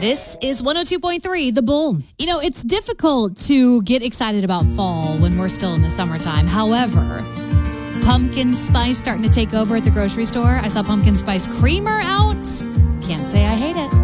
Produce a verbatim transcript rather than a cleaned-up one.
This is one oh two point three, The Bull. You know, it's difficult to get excited about fall when we're still in the summertime. However, pumpkin spice starting to take over at the grocery store. I saw pumpkin spice creamer out. Can't say I hate it.